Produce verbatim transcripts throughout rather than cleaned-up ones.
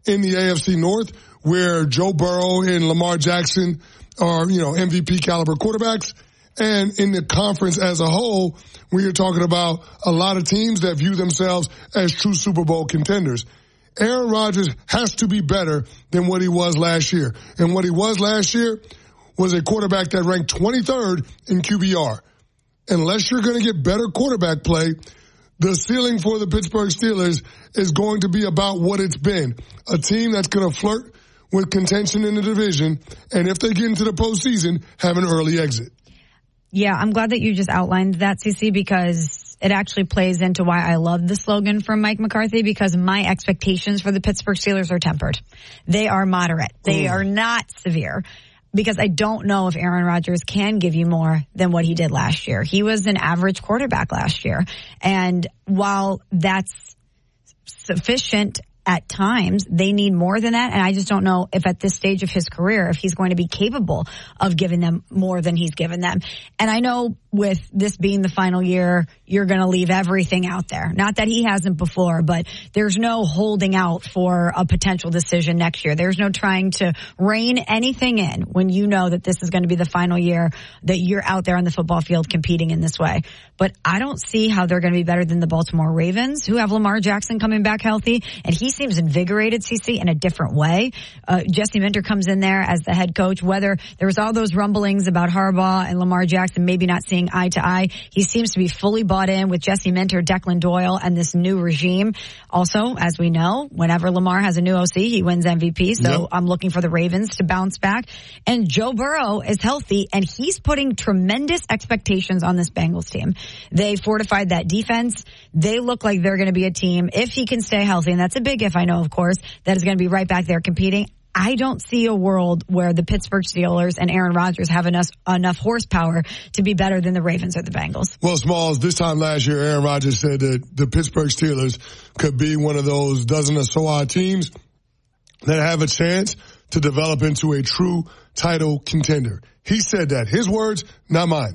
in the A F C North, where Joe Burrow and Lamar Jackson are, you know, M V P caliber quarterbacks. And in the conference as a whole, we are talking about a lot of teams that view themselves as true Super Bowl contenders. Aaron Rodgers has to be better than what he was last year. And what he was last year was a quarterback that ranked twenty-third in Q B R. Unless you're going to get better quarterback play, the ceiling for the Pittsburgh Steelers is going to be about what it's been. A team that's going to flirt with contention in the division, and if they get into the postseason, have an early exit. Yeah, I'm glad that you just outlined that, C C, because it actually plays into why I love the slogan from Mike McCarthy, because my expectations for the Pittsburgh Steelers are tempered. They are moderate. They are not severe. Because I don't know if Aaron Rodgers can give you more than what he did last year. He was an average quarterback last year. And while that's sufficient at times, they need more than that. And I just don't know if at this stage of his career, if he's going to be capable of giving them more than he's given them. And I know with this being the final year, you're going to leave everything out there. Not that he hasn't before, but there's no holding out for a potential decision next year. There's no trying to rein anything in when you know that this is going to be the final year that you're out there on the football field competing in this way. But I don't see how they're going to be better than the Baltimore Ravens, who have Lamar Jackson coming back healthy, and he seems invigorated, C C, in a different way. Uh, Jesse Minter comes in there as the head coach. Whether there was all those rumblings about Harbaugh and Lamar Jackson maybe not seeing eye to eye, he seems to be fully bought in with Jesse Minter, Declan Doyle, and this new regime. Also, as we know, whenever Lamar has a new O C, he wins M V P. So yep. I'm looking for the Ravens to bounce back. And Joe Burrow is healthy, and he's putting tremendous expectations on this Bengals team. They fortified that defense. They look like they're going to be a team, if he can stay healthy, and that's a big if, I know, of course, that is going to be right back there competing. I don't see a world where the Pittsburgh Steelers and Aaron Rodgers have enough, enough horsepower to be better than the Ravens or the Bengals. Well, Smalls, this time last year, Aaron Rodgers said that the Pittsburgh Steelers could be one of those dozen or so odd teams that have a chance to develop into a true title contender. He said that. His words, not mine.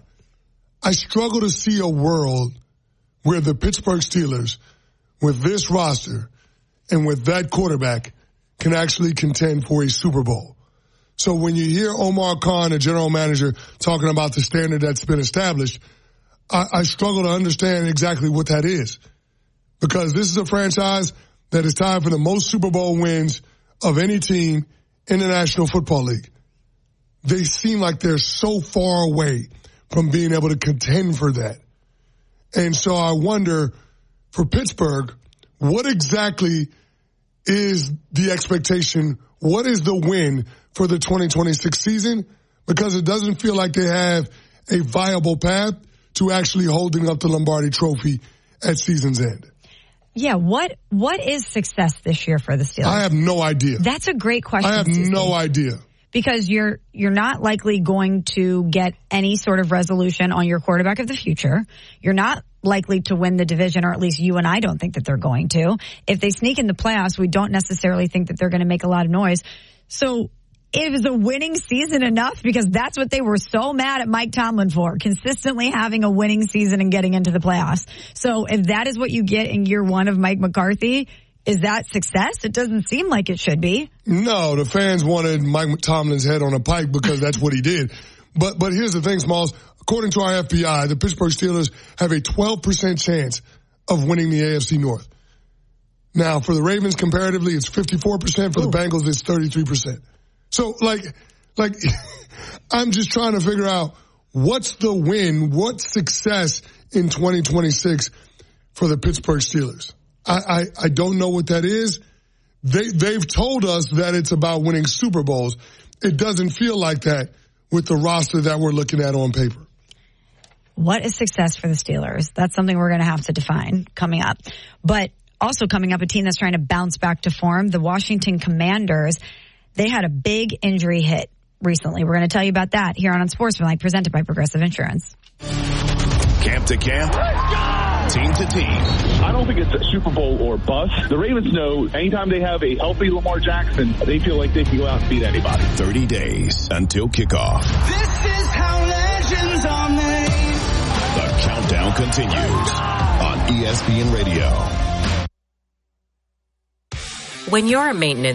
I struggle to see a world where the Pittsburgh Steelers, with this roster and with that quarterback, can actually contend for a Super Bowl. So when you hear Omar Khan, the general manager, talking about the standard that's been established, I, I struggle to understand exactly what that is. Because this is a franchise that is tied for the most Super Bowl wins of any team in the National Football League. They seem like they're so far away from being able to contend for that. And so I wonder, for Pittsburgh, what exactly is the expectation? What is the win for the twenty twenty-six season? Because it doesn't feel like they have a viable path to actually holding up the Lombardi Trophy at season's end. Yeah, what what is success this year for the Steelers? I have no idea. That's a great question. I have Susan. no idea. Because you're you're not likely going to get any sort of resolution on your quarterback of the future. You're not likely to win the division, or at least you and I don't think that they're going to. If they sneak in the playoffs, we don't necessarily think that they're going to make a lot of noise. So is a winning season enough? Because that's what they were so mad at Mike Tomlin for, consistently having a winning season and getting into the playoffs. So if that is what you get in year one of Mike McCarthy, is that success? It doesn't seem like it should be. No, the fans wanted Mike Tomlin's head on a pike because that's what he did. But but here's the thing, Smalls. According to our F B I, the Pittsburgh Steelers have a twelve percent chance of winning the A F C North. Now, for the Ravens, comparatively, it's fifty-four percent. For Ooh. the Bengals, it's thirty-three percent. So, like, like I'm just trying to figure out what's the win, what's success in twenty twenty-six for the Pittsburgh Steelers. I, I, I don't know what that is. They, they've told us that it's about winning Super Bowls. It doesn't feel like that with the roster that we're looking at on paper. What is success for the Steelers? That's something we're going to have to define coming up. But also coming up, a team that's trying to bounce back to form, the Washington Commanders. They had a big injury hit recently. We're going to tell you about that here on Unsportsmanlike, presented by Progressive Insurance. Camp to camp. Team to team. I don't think it's a Super Bowl or bust. The Ravens know anytime they have a healthy Lamar Jackson, they feel like they can go out and beat anybody. thirty days until kickoff. This is how legends are made. The countdown continues on E S P N Radio. When you're a maintenance